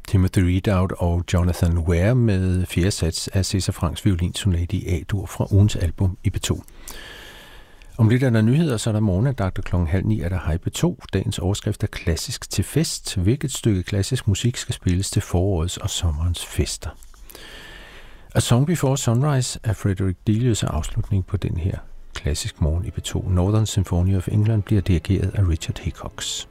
Timothy Ridout og Jonathan Ware med fjerde sats af César Franks violinsonate i A-dur fra ugens album i B2. Om lidt er der nyheder, så er der morgenandagter 8:30 er der Hej B2. Dagens overskrift er klassisk til fest. Hvilket stykke klassisk musik skal spilles til forårets og sommerens fester? A Song Before Sunrise af Frederick Delius er afslutning på den her klassisk morgen i B2. Northern Symphony of England bliver dirigeret af Richard Hickox.